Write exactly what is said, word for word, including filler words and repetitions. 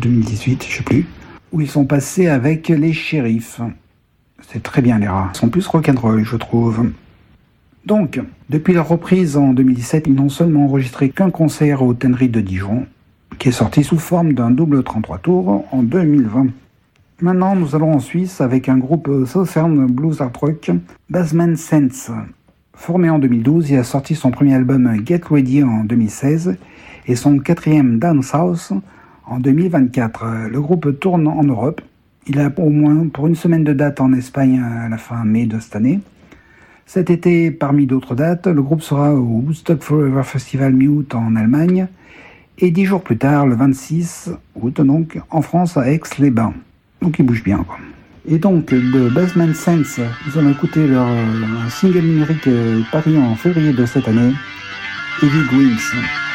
deux mille dix-huit, je sais plus, où ils sont passés avec les Shérifs. C'est très bien les rats, ils sont plus rock'n'roll je trouve. Donc, depuis leur reprise en deux mille dix-sept, ils n'ont seulement enregistré qu'un concert aux Tanneries de Dijon, qui est sorti sous forme d'un double trente-trois tours en deux mille vingt. Maintenant, nous allons en Suisse avec un groupe Southern Blues Art Rock, Basement Sense. Formé en deux mille douze, il a sorti son premier album Get Ready en deux mille seize et son quatrième Down South en deux mille vingt-quatre. Le groupe tourne en Europe. Il a au moins pour une semaine de date en Espagne à la fin mai de cette année. Cet été, parmi d'autres dates, le groupe sera au Woodstock Forever Festival mi-août en Allemagne et dix jours plus tard, le vingt-six août, donc en France à Aix-les-Bains. Donc ils bougent bien, quoi. Et donc, de Basement Sense, nous allons écouter leur euh, single numérique euh, paru en février de cette année, Heavy Wings.